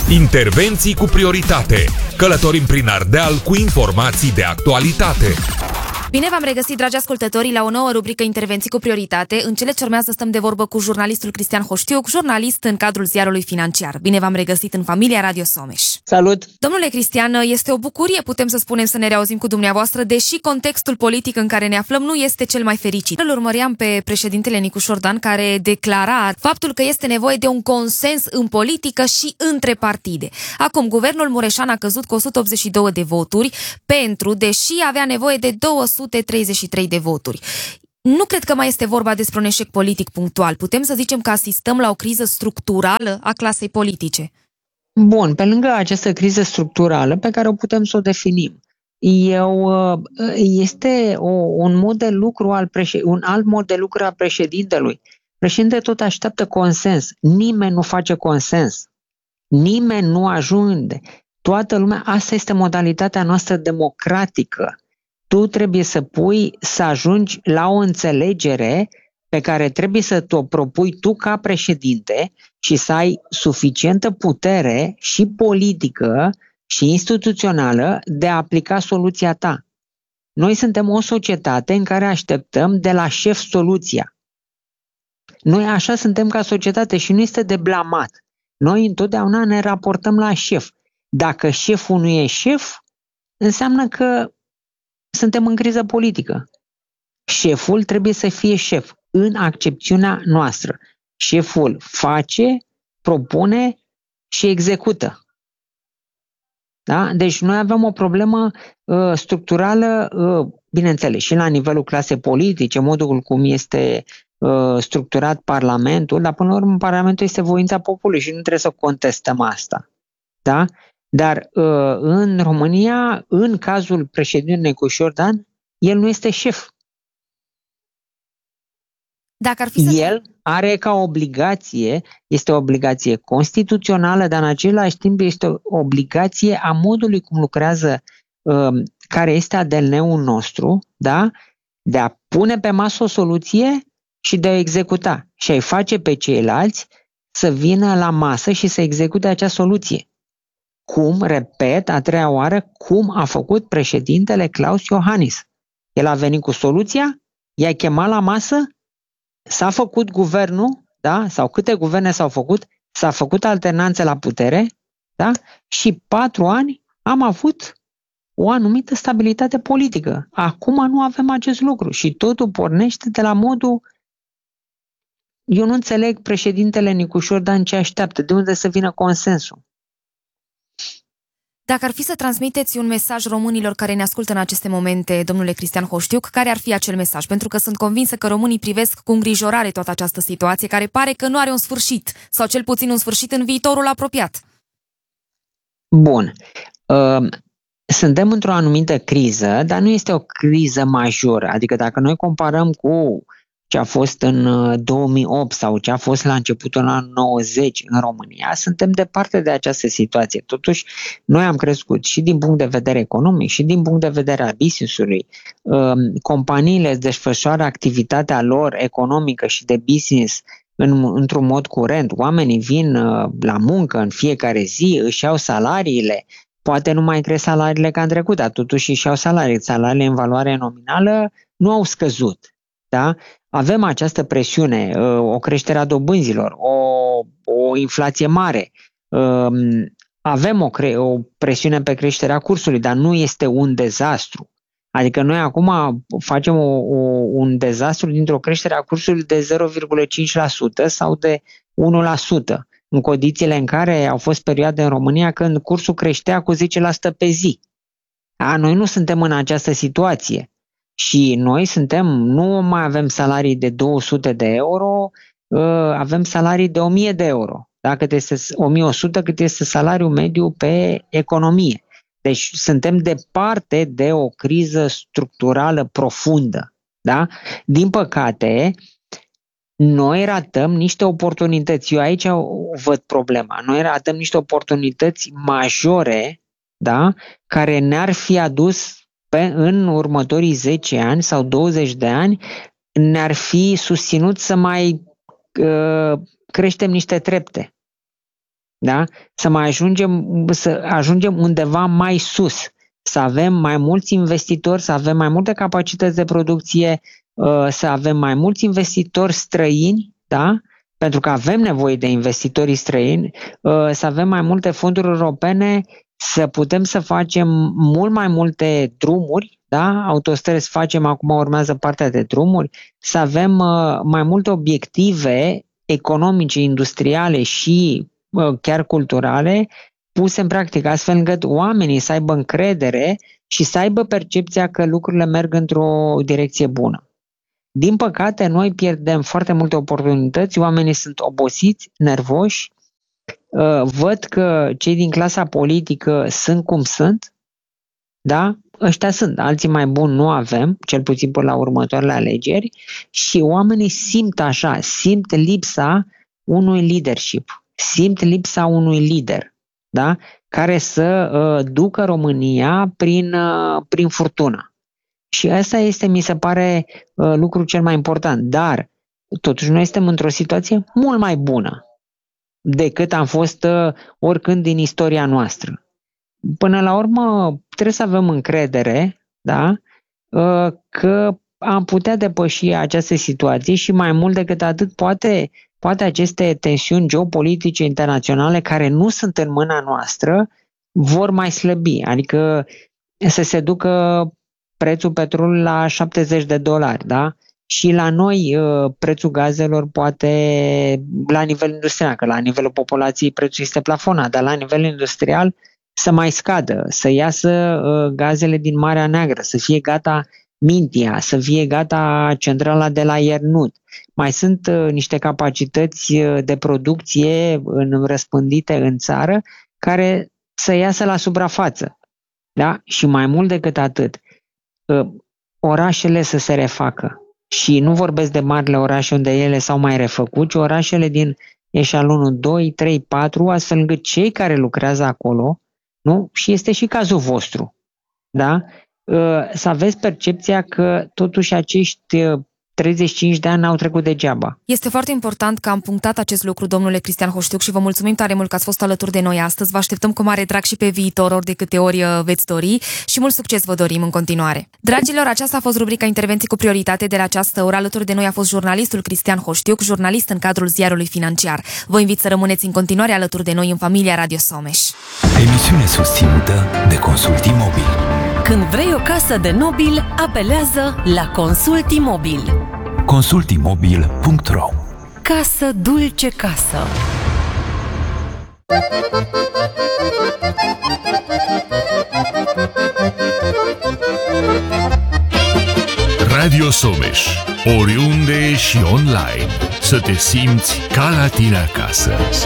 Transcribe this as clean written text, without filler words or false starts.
Intervenții cu prioritate. Călătorim prin Ardeal cu informații de actualitate. Bine v-am regăsit, dragi ascultători, la o nouă rubrică Intervenții cu prioritate. În cele ce urmează stăm de vorbă cu jurnalistul Cristian Hoștiuc, jurnalist în cadrul ziarului Financiar. Bine v-am regăsit în familia Radio Someș. Salut! Domnule Cristian, este o bucurie, putem să spunem, să ne reauzim cu dumneavoastră, deși contextul politic în care ne aflăm nu este cel mai fericit. Îl urmăream pe președintele Nicu Șordan, care declara faptul că este nevoie de un consens în politică și între partide. Acum, guvernul Mureșan a căzut cu 182 de voturi pentru, deși avea nevoie de 233 de voturi. Nu cred că mai este vorba despre un eșec politic punctual. Putem să zicem că asistăm la o criză structurală a clasei politice. Bun, pe lângă această criză structurală pe care o putem să o definim, este un mod de lucru un alt mod de lucru al președintelui. Președintele tot așteaptă consens. Nimeni nu face consens. Nimeni nu ajunge. Toată lumea, asta este modalitatea noastră democratică. Tu trebuie să ajungi la o înțelegere pe care trebuie să o propui tu ca președinte și să ai suficientă putere și politică și instituțională de a aplica soluția ta. Noi suntem o societate în care așteptăm de la șef soluția. Noi așa suntem ca societate și nu este de blamat. Noi întotdeauna ne raportăm la șef. Dacă șeful nu e șef, înseamnă că suntem în criză politică. Șeful trebuie să fie șef în accepțiunea noastră. Șeful face, propune și execută. Da? Deci noi avem o problemă structurală, bineînțeles, și la nivelul clasei politice, modul cum este structurat Parlamentul, dar până la urmă Parlamentul este voința poporului și nu trebuie să contestăm asta. Da? Dar în România, în cazul președintelui Nicu Șordan, el nu este șef. Dacă ar fi El are ca obligație, este o obligație constituțională, dar în același timp este o obligație a modului cum lucrează, care este ADN-ul nostru, da? De a pune pe masă o soluție și de a executa. Și a-i face pe ceilalți să vină la masă și să execute acea soluție. Cum, repet, a treia oară, cum a făcut președintele Klaus Iohannis. El a venit cu soluția, i-a chemat la masă, s-a făcut guvernul, da? Sau câte guverne s-au făcut, s-a făcut alternanță la putere, da? Și 4 ani am avut o anumită stabilitate politică. Acum nu avem acest lucru și totul pornește de la modul. Eu nu înțeleg președintele Nicu Șordan ce așteaptă, de unde să vină consensul. Dacă ar fi să transmiteți un mesaj românilor care ne ascultă în aceste momente, domnule Cristian Hoștiuc, care ar fi acel mesaj? Pentru că sunt convinsă că românii privesc cu îngrijorare toată această situație, care pare că nu are un sfârșit, sau cel puțin un sfârșit în viitorul apropiat. Bun. Suntem într-o anumită criză, dar nu este o criză majoră. Adică dacă noi comparăm cu ce a fost în 2008 sau ce a fost la începutul anului 90 în România, suntem departe de această situație. Totuși, noi am crescut și din punct de vedere economic și din punct de vedere al business-ului. Companiile desfășoară activitatea lor economică și de business într-un mod curent. Oamenii vin la muncă în fiecare zi, își iau salariile. Poate nu mai cresc salariile ca în trecut, dar totuși își iau salarii. Salariile în valoare nominală nu au scăzut. Da? Avem această presiune, o creștere a dobânzilor, o inflație mare, avem o presiune pe creșterea cursului, dar nu este un dezastru. Adică noi acum facem un dezastru dintr-o creștere a cursului de 0,5% sau de 1%, în condițiile în care au fost perioade în România când cursul creștea cu 10% pe zi. Noi nu suntem în această situație. Și noi nu mai avem salarii de 200 de euro, avem salarii de 1000 de euro. Da? Cât este 1100, cât este salariul mediu pe economie. Deci suntem departe de o criză structurală profundă. Da? Din păcate, noi ratăm niște oportunități. Eu aici văd problema. Noi ratăm niște oportunități majore, da? Care ne-ar fi adus în următorii 10 ani sau 20 de ani, ne-ar fi susținut să mai creștem niște trepte. Da? Să ajungem undeva mai sus, să avem mai mulți investitori, să avem mai multe capacități de producție, să avem mai mulți investitori străini, da? Pentru că avem nevoie de investitorii străini, să avem mai multe fonduri europene, să putem să facem mult mai multe drumuri, da? Autostrăzi facem, acum urmează partea de drumuri, să avem mai multe obiective economice, industriale și chiar culturale puse în practică, astfel încât oamenii să aibă încredere și să aibă percepția că lucrurile merg într-o direcție bună. Din păcate, noi pierdem foarte multe oportunități, oamenii sunt obosiți, nervoși, văd că cei din clasa politică sunt cum sunt, da? Ăștia sunt, alții mai buni nu avem, cel puțin până la următoarele alegeri, și oamenii simt lipsa unui leadership, simt lipsa unui lider, da? Care să ducă România prin furtună. Și asta este, mi se pare, lucrul cel mai important. Dar, totuși, noi suntem într-o situație mult mai bună decât am fost oricând din istoria noastră. Până la urmă, trebuie să avem încredere, da? Că am putea depăși această situație și mai mult decât atât, poate aceste tensiuni geopolitice internaționale care nu sunt în mâna noastră vor mai slăbi, adică să se ducă prețul petrolului la $70, da? Și la noi prețul gazelor poate, la nivel industrial, că la nivelul populației prețul este plafonat, dar la nivel industrial să mai scadă, să iasă gazele din Marea Neagră, să fie gata Mintia, să fie gata centrala de la Iernut. Mai sunt niște capacități de producție răspândite în țară care să iasă la suprafață. Da? Și mai mult decât atât, orașele să se refacă. Și nu vorbesc de marile orașe unde ele s-au mai refăcut, ci orașele din eșalonul 2, 3, 4, astfel încât cei care lucrează acolo, nu? Și este și cazul vostru, da? Să aveți percepția că totuși acești 35 de ani n-au trecut degeaba. Este foarte important că am punctat acest lucru, domnule Cristian Hoștiuc, și vă mulțumim tare mult că ați fost alături de noi astăzi. Vă așteptăm cu mare drag și pe viitor, ori de câte ori veți dori, și mult succes vă dorim în continuare. Dragilor, aceasta a fost rubrica Intervenții cu prioritate de la această oră. Alături de noi a fost jurnalistul Cristian Hoștiuc, jurnalist în cadrul Ziarului Financiar. Vă invit să rămâneți în continuare alături de noi în familia Radio Someș. Emisiune susținută de Consult Imobil. Când vrei o casă de nobil, apelează la Consult Imobil. Consultimobil.ro. Casă dulce casă. Radio Someș, oriunde și online. Să te simți ca la tine acasă.